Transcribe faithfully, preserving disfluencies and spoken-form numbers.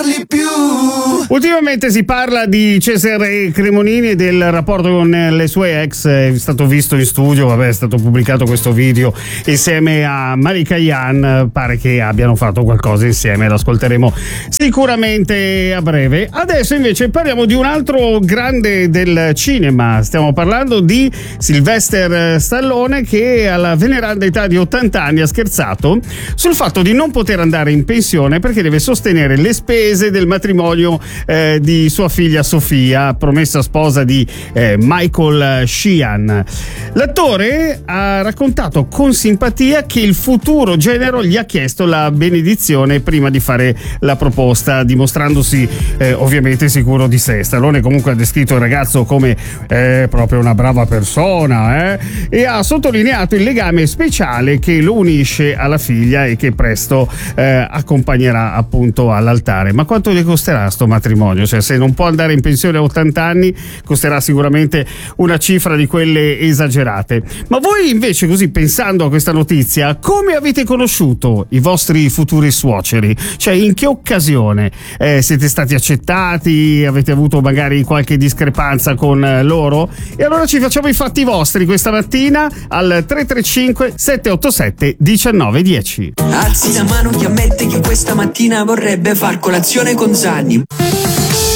parli più. Ultimamente si parla di Cesare Cremonini e del rapporto con le sue ex. È stato visto in studio, vabbè, è stato pubblicato questo video insieme a Malika Yan. Pare che abbiano fatto qualcosa insieme, l'ascolteremo sicuramente a breve. Adesso invece parliamo di un altro grande del cinema. Stiamo parlando di Sylvester Stallone, che alla veneranda età di ottanta anni ha scherzato sul fatto di non poter andare in pensione perché deve sostenere le spese del matrimonio eh, di sua figlia Sofia, promessa sposa di eh, Michael Sheehan. L'attore ha raccontato con simpatia che il futuro genero gli ha chiesto la benedizione prima di fare la proposta, dimostrandosi eh, ovviamente sicuro di sé. Stallone comunque ha descritto il ragazzo come eh, proprio una brava persona eh, e ha sottolineato il legame speciale che lo unisce alla figlia e che presto eh, accompagnerà appunto all'altare. Ma quanto le costerà sto matrimonio? Cioè, se non può andare in pensione a ottanta anni, costerà sicuramente una cifra di quelle esagerate. Ma voi invece, così pensando a questa notizia, come avete conosciuto i vostri futuri suoceri? Cioè, in che occasione eh, siete stati accettati? Avete avuto magari qualche discrepanza con eh, loro? E allora ci facciamo i fatti vostri questa mattina al tre tre cinque sette otto sette uno nove uno zero. Alzi la mano chi ammette che questa mattina vorrebbe far colazione con Zanni.